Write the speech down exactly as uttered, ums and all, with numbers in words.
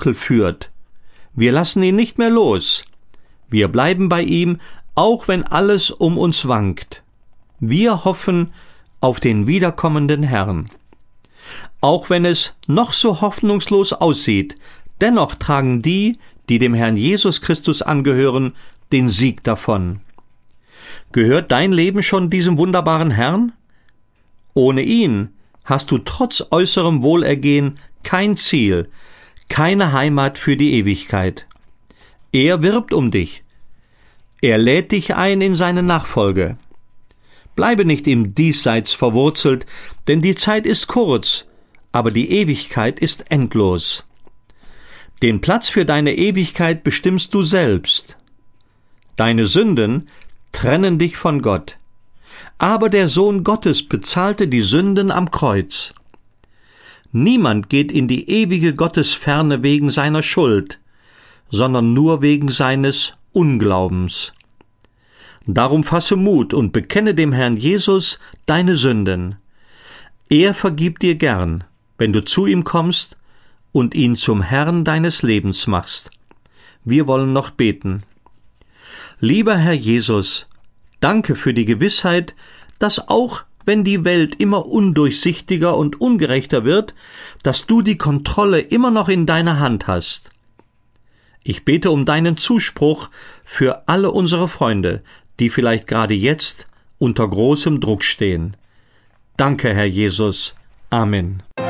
Dunkel führt. Wir lassen ihn nicht mehr los. Wir bleiben bei ihm, auch wenn alles um uns wankt. Wir hoffen auf den wiederkommenden Herrn. Auch wenn es noch so hoffnungslos aussieht, dennoch tragen die, die dem Herrn Jesus Christus angehören, den Sieg davon. Gehört dein Leben schon diesem wunderbaren Herrn? Ohne ihn hast du trotz äußerem Wohlergehen kein Ziel, keine Heimat für die Ewigkeit. Er wirbt um dich. Er lädt dich ein in seine Nachfolge. Bleibe nicht im Diesseits verwurzelt, denn die Zeit ist kurz, aber die Ewigkeit ist endlos. Den Platz für deine Ewigkeit bestimmst du selbst. Deine Sünden trennen dich von Gott. Aber der Sohn Gottes bezahlte die Sünden am Kreuz. Niemand geht in die ewige Gottesferne wegen seiner Schuld, sondern nur wegen seines Unglaubens. Darum fasse Mut und bekenne dem Herrn Jesus deine Sünden. Er vergibt dir gern, wenn du zu ihm kommst und ihn zum Herrn deines Lebens machst. Wir wollen noch beten. Lieber Herr Jesus, danke für die Gewissheit, dass auch wenn die Welt immer undurchsichtiger und ungerechter wird, dass du die Kontrolle immer noch in deiner Hand hast. Ich bete um deinen Zuspruch für alle unsere Freunde, die vielleicht gerade jetzt unter großem Druck stehen. Danke, Herr Jesus. Amen.